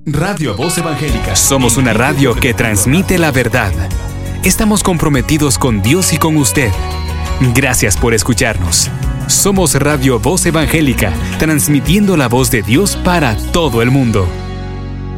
Radio Voz Evangélica. Somos una radio que transmite la verdad. Estamos comprometidos con Dios y con usted. Gracias por escucharnos. Somos Radio Voz Evangélica, transmitiendo la voz de Dios para todo el mundo.